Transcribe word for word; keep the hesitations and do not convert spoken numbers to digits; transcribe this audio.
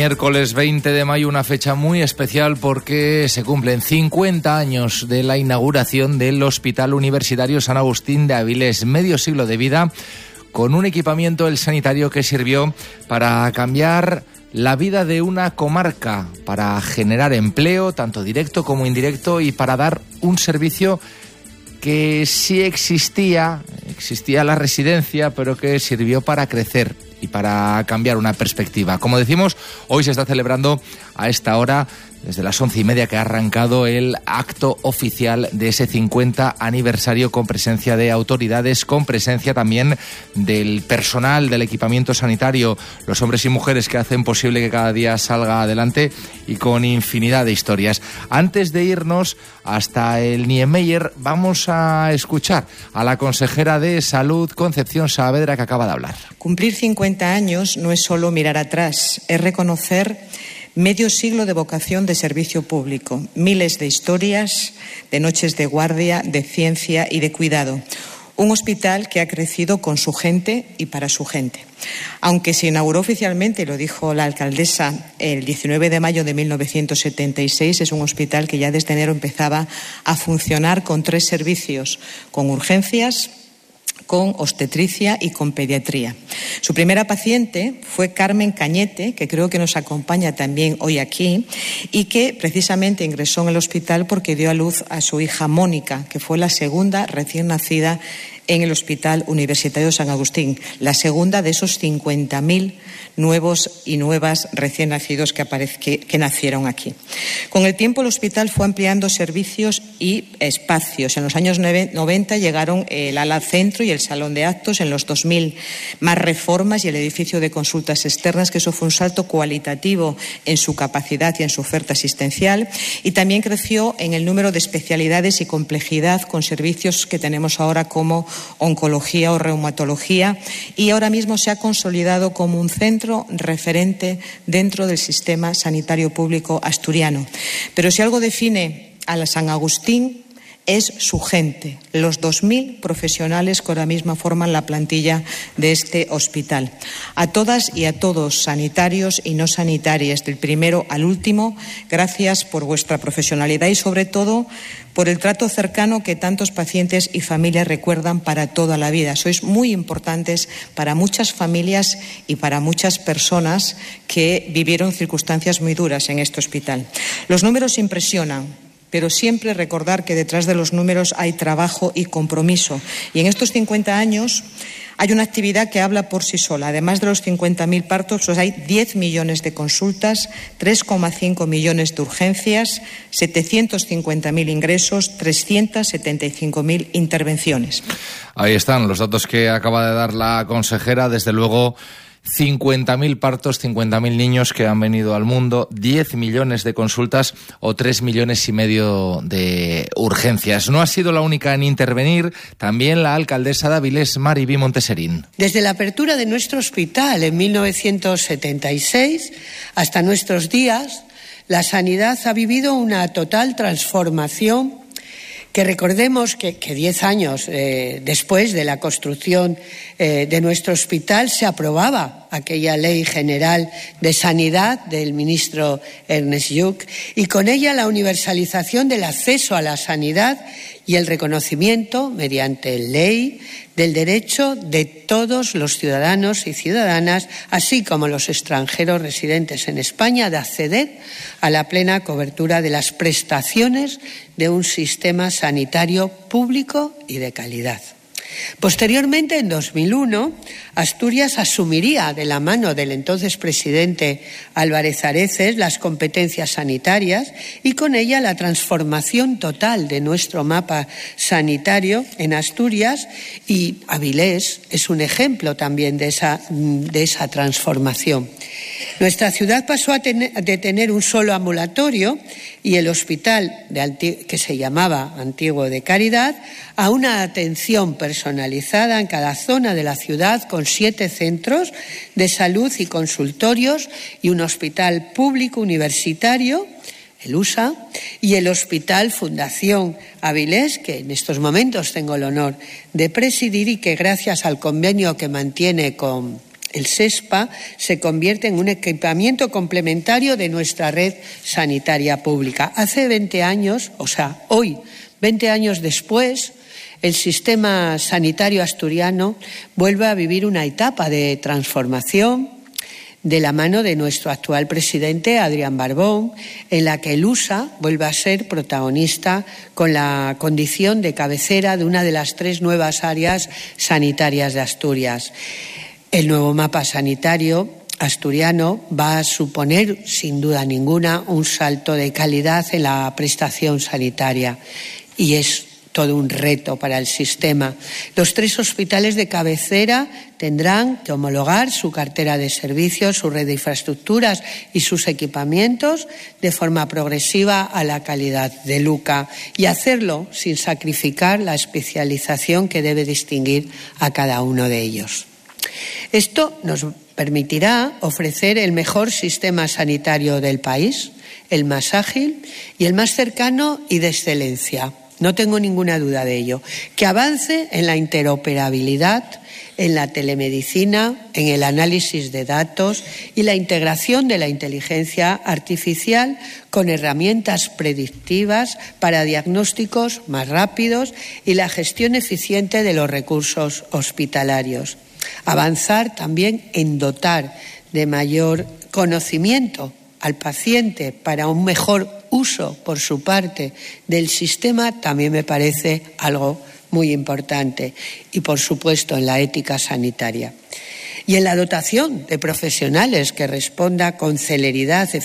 miércoles veinte de mayo, una fecha muy especial porque se cumplen cincuenta años de la inauguración del Hospital Universitario San Agustín de Avilés. Medio siglo de vida con un equipamiento, el sanitario, que sirvió para cambiar la vida de una comarca, para generar empleo, tanto directo como indirecto, y para dar un servicio que sí existía, existía la residencia, pero que sirvió para crecer y para cambiar una perspectiva. Como decimos, hoy se está celebrando a esta hora, desde las once y media que ha arrancado, el acto oficial de ese cincuenta aniversario, con presencia de autoridades, con presencia también del personal del equipamiento sanitario, los hombres y mujeres que hacen posible que cada día salga adelante, y con infinidad de historias. Antes de irnos hasta el Niemeyer, vamos a escuchar a la consejera de Salud, Concepción Saavedra, que acaba de hablar. Cumplir cincuenta años no es solo mirar atrás, es reconocer medio siglo de vocación de servicio público, miles de historias, de noches de guardia, de ciencia y de cuidado. Un hospital que ha crecido con su gente y para su gente. Aunque se inauguró oficialmente, lo dijo la alcaldesa, el diecinueve de mayo de mil novecientos setenta y seis, es un hospital que ya desde enero empezaba a funcionar con tres servicios, con urgencias, con obstetricia y con pediatría. Su primera paciente fue Carmen Cañete, que creo que nos acompaña también hoy aquí, y que precisamente ingresó en el hospital porque dio a luz a su hija Mónica, que fue la segunda recién nacida en el Hospital Universitario San Agustín, la segunda de esos cincuenta mil nuevos y nuevas recién nacidos que, aparec- que, que nacieron aquí. Con el tiempo el hospital fue ampliando servicios y espacios. En los años noventa llegaron el ala centro y el salón de actos, en los dos mil más reformas y el edificio de consultas externas, que eso fue un salto cualitativo en su capacidad y en su oferta asistencial, y también creció en el número de especialidades y complejidad con servicios que tenemos ahora como oncología o reumatología, y ahora mismo se ha consolidado como un centro referente dentro del sistema sanitario público asturiano. Pero si algo define a la San Agustín es su gente, los dos mil profesionales que ahora mismo forman la plantilla de este hospital. A todas y a todos, sanitarios y no sanitarias, del primero al último, gracias por vuestra profesionalidad y sobre todo por el trato cercano que tantos pacientes y familias recuerdan para toda la vida. Sois muy importantes para muchas familias y para muchas personas que vivieron circunstancias muy duras en este hospital. Los números impresionan, pero siempre recordar que detrás de los números hay trabajo y compromiso. Y en estos cincuenta años hay una actividad que habla por sí sola. Además de los cincuenta mil partos, pues hay diez millones de consultas, tres coma cinco millones de urgencias, setecientos cincuenta mil ingresos, trescientas setenta y cinco mil intervenciones. Ahí están los datos que acaba de dar la consejera. Desde luego, cincuenta mil partos, cincuenta mil niños que han venido al mundo, diez millones de consultas o tres millones y medio de urgencias. No ha sido la única en intervenir, también la alcaldesa de Avilés, Mariví Monteserín. Desde la apertura de nuestro hospital en mil novecientos setenta y seis hasta nuestros días, la sanidad ha vivido una total transformación. Que recordemos que, que diez años eh, después de la construcción eh, de nuestro hospital se aprobaba aquella Ley General de Sanidad del ministro Ernest Lluch, y con ella la universalización del acceso a la sanidad y el reconocimiento, mediante ley, del derecho de todos los ciudadanos y ciudadanas, así como los extranjeros residentes en España, de acceder a la plena cobertura de las prestaciones de un sistema sanitario público y de calidad. Posteriormente, en dos mil uno, Asturias asumiría de la mano del entonces presidente Álvarez Areces las competencias sanitarias y con ella la transformación total de nuestro mapa sanitario en Asturias, y Avilés es un ejemplo también de esa, de esa transformación. Nuestra ciudad pasó a tener, de tener un solo ambulatorio y el hospital de, que se llamaba Antiguo de Caridad a una atención personalizada en cada zona de la ciudad, con siete centros de salud y consultorios y un hospital público universitario, el U S A, y el Hospital Fundación Avilés, que en estos momentos tengo el honor de presidir y que gracias al convenio que mantiene con El SESPA se convierte en un equipamiento complementario de nuestra red sanitaria pública. Hace veinte años, o sea, hoy, veinte años después, el sistema sanitario asturiano vuelve a vivir una etapa de transformación de la mano de nuestro actual presidente, Adrián Barbón, en la que el U S A vuelve a ser protagonista con la condición de cabecera de una de las tres nuevas áreas sanitarias de Asturias. El nuevo mapa sanitario asturiano va a suponer, sin duda ninguna, un salto de calidad en la prestación sanitaria y es todo un reto para el sistema. Los tres hospitales de cabecera tendrán que homologar su cartera de servicios, su red de infraestructuras y sus equipamientos de forma progresiva a la calidad del U C A y hacerlo sin sacrificar la especialización que debe distinguir a cada uno de ellos. Esto nos permitirá ofrecer el mejor sistema sanitario del país, el más ágil y el más cercano y de excelencia. No tengo ninguna duda de ello. Que avance en la interoperabilidad, en la telemedicina, en el análisis de datos y la integración de la inteligencia artificial con herramientas predictivas para diagnósticos más rápidos y la gestión eficiente de los recursos hospitalarios. Avanzar también en dotar de mayor conocimiento al paciente para un mejor uso por su parte del sistema también me parece algo muy importante y, por supuesto, en la ética sanitaria. Y en la dotación de profesionales que responda con celeridad,